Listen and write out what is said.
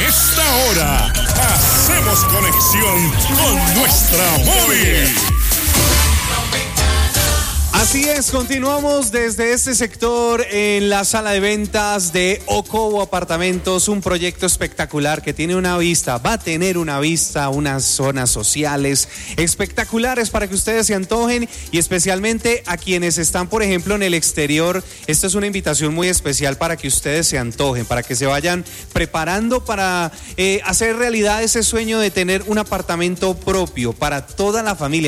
esta hora hacemos conexión con nuestra móvil. Así es, continuamos desde este sector en la sala de ventas de Ocobo Apartamentos, un proyecto espectacular que tiene una vista, va a tener una vista, unas zonas sociales espectaculares para que ustedes se antojen y especialmente a quienes están, por ejemplo, en el exterior. Esta es una invitación muy especial para que ustedes se antojen, para que se vayan preparando para hacer realidad ese sueño de tener un apartamento propio para toda la familia.